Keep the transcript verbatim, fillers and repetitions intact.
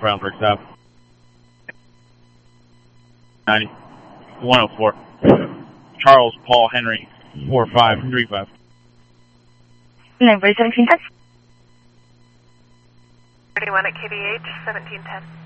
Brownsburg South. ninety, one oh four. Charles Paul Henry, four five three five. nine four seventeen ten. thirty-one at K B H, seventeen ten.